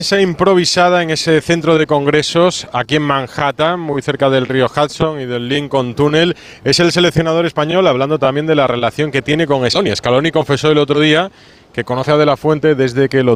Esa improvisada en ese centro de congresos aquí en Manhattan, muy cerca del río Hudson y del Lincoln Tunnel, es el seleccionador español hablando también de la relación que tiene con Scaloni. Scaloni confesó el otro día que conoce a De La Fuente desde que lo